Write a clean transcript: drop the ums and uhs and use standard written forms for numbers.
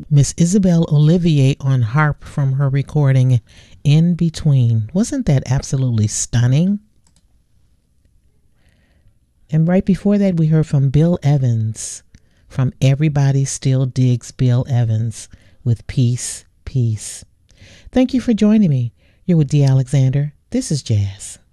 Miss Isabelle Olivier on harp from her recording In Between. Wasn't that absolutely stunning? And right before that, we heard from Bill Evans from Everybody Still Digs Bill Evans with Peace, Peace. Thank you for joining me. You're with Dee Alexander. This is Jazz.